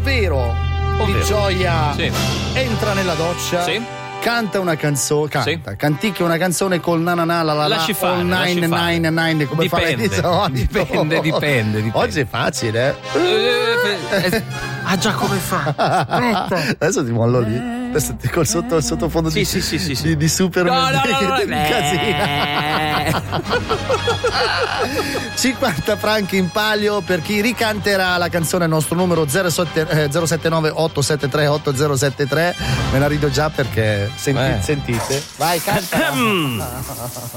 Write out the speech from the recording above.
ovvero di gioia. Sì. Entra nella doccia. Sì. Canta una canzone, canticchia una canzone col nanana la Lasci fare, all lasci nine fare. nine nine come fare di solito. Dipende. Oggi è facile. Ah già, come fa? Adesso ti mollo lì. Adesso col sottofondo Sì. di super No. casino. 50 franchi in palio per chi ricanterà la canzone al nostro numero 079 873 8073. Me la rido già perché sentite. Vai, canta.